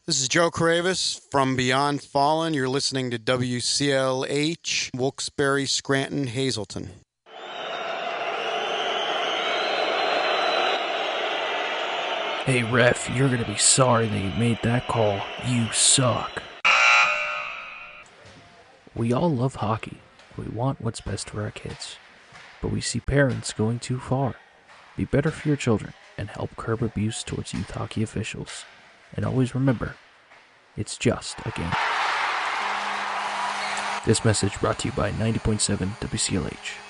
This is Joe Cravis from Beyond Fallen. You're listening to WCLH, Wilkes-Barre, Scranton, Hazleton. Hey ref, you're gonna be sorry that you made that call. You suck. We all love hockey. We want what's best for our kids. But we see parents going too far. Be better for your children and help curb abuse towards youth hockey officials. And always remember, it's just a game. This message brought to you by 90.7 WCLH.